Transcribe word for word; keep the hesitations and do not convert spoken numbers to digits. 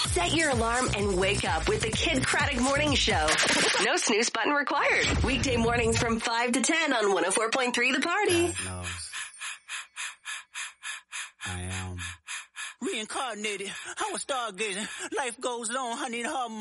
Set your alarm and wake up with the Kid Craddock Morning Show. No snooze button required. Weekday mornings from five to ten on one oh four point three The Party. God knows. I am reincarnated. I was stargazing. Life goes on. I need her.